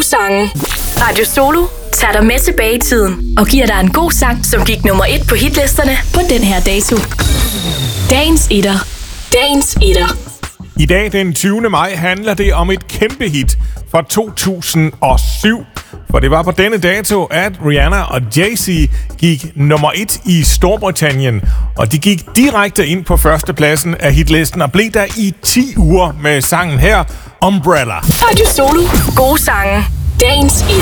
sange. Radio Solo tager dig med tilbage i tiden og giver dig en god sang, som gik nummer 1 på hitlisterne på den her dato. Dagens etter. Dagens etter. I dag, den 20. maj, handler det om et kæmpe hit fra 2007. For det var på denne dato, at Rihanna og Jay-Z gik nummer 1 i Storbritannien. Og de gik direkte ind på førstepladsen af hitlisten og blev der i 10 uger med sangen her, Umbrella. Radio Solo. Gode sange. Dagens etter.